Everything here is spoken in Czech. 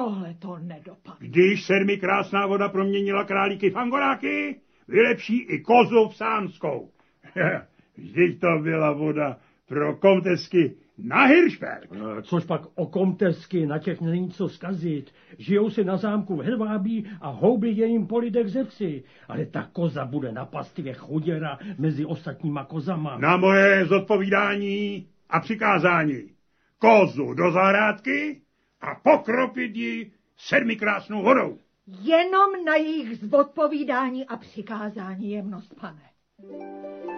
tohle to nedopadne. Když sedmi krásná voda proměnila králíky v angoráky, vylepší i kozu v sánskou. Vždyť to byla voda pro komtesky na Hiršberg. Což pak o komtesky, na těch není co zkazit. Žijou si na zámku v Hedvábí a houbí je jim po lidech zeci. Ale ta koza bude na pastvě chuděra mezi ostatníma kozama. Na moje zodpovídání a přikázání. Kozu do zahrádky a pokropit ji sedmikrásnou vodou. Jenom na jejich zodpovídání a přikázání, jemnost pane.